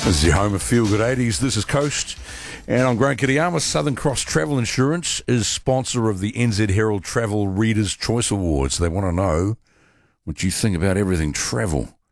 This is your home of Feel Good 80s. This is Coast, and I'm Grant Kitayama. Southern Cross Travel Insurance is sponsor of the NZ Herald Travel Readers' Choice Awards. They want to know what you think about everything travel.